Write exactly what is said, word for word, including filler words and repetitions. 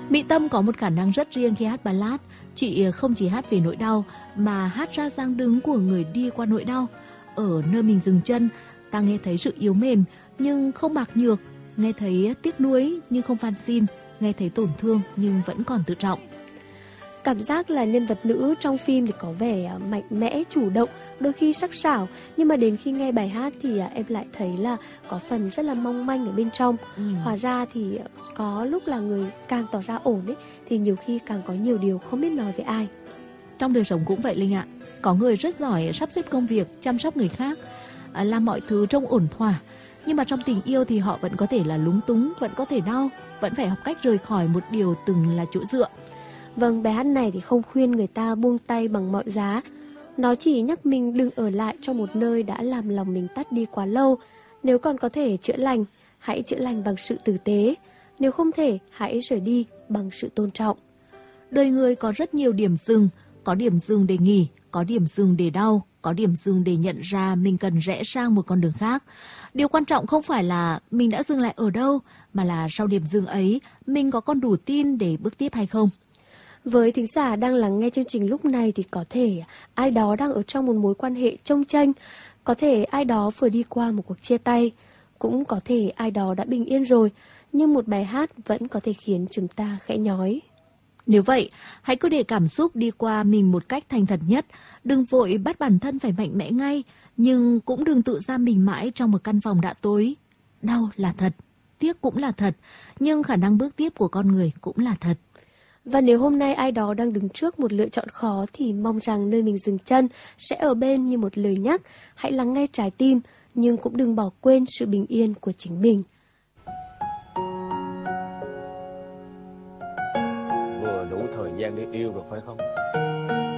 Mỹ Tâm có một khả năng rất riêng khi hát ballad. Chị không chỉ hát về nỗi đau mà hát ra dáng đứng của người đi qua nỗi đau. Ở nơi mình dừng chân, ta nghe thấy sự yếu mềm nhưng không bạc nhược, nghe thấy tiếc nuối nhưng không van xin, nghe thấy tổn thương nhưng vẫn còn tự trọng. Cảm giác là nhân vật nữ trong phim thì có vẻ mạnh mẽ, chủ động, đôi khi sắc sảo, nhưng mà đến khi nghe bài hát thì em lại thấy là có phần rất là mong manh ở bên trong. Ừ. Hóa ra thì có lúc là người càng tỏ ra ổn ấy, thì nhiều khi càng có nhiều điều không biết nói với ai. Trong đời sống cũng vậy Linh ạ. Có người rất giỏi sắp xếp công việc, chăm sóc người khác, làm mọi thứ trông ổn thỏa. Nhưng mà trong tình yêu thì họ vẫn có thể là lúng túng, vẫn có thể đau, vẫn phải học cách rời khỏi một điều từng là chỗ dựa. Vâng, bài hát này thì không khuyên người ta buông tay bằng mọi giá. Nó chỉ nhắc mình đừng ở lại trong một nơi đã làm lòng mình tắt đi quá lâu. Nếu còn có thể chữa lành, hãy chữa lành bằng sự tử tế. Nếu không thể, hãy rời đi bằng sự tôn trọng. Đời người có rất nhiều điểm dừng, có điểm dừng để nghỉ, có điểm dừng để đau, có điểm dừng để nhận ra mình cần rẽ sang một con đường khác. Điều quan trọng không phải là mình đã dừng lại ở đâu, mà là sau điểm dừng ấy, mình có còn đủ tin để bước tiếp hay không. Với thính giả đang lắng nghe chương trình lúc này thì có thể ai đó đang ở trong một mối quan hệ chông chênh, có thể ai đó vừa đi qua một cuộc chia tay, cũng có thể ai đó đã bình yên rồi, nhưng một bài hát vẫn có thể khiến chúng ta khẽ nhói. Nếu vậy, hãy cứ để cảm xúc đi qua mình một cách thành thật nhất, đừng vội bắt bản thân phải mạnh mẽ ngay, nhưng cũng đừng tự giam mình mãi trong một căn phòng đạ tối. Đau là thật, tiếc cũng là thật, nhưng khả năng bước tiếp của con người cũng là thật. Và nếu hôm nay ai đó đang đứng trước một lựa chọn khó thì mong rằng nơi mình dừng chân sẽ ở bên như một lời nhắc, hãy lắng nghe trái tim, nhưng cũng đừng bỏ quên sự bình yên của chính mình. Vừa đủ thời gian để yêu rồi phải không?